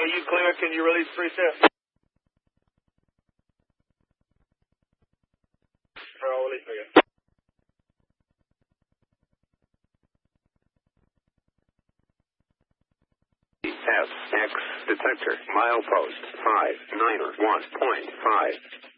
are you clear? Can you release 3-step? I'll release again. FX detector, milepost 591.5.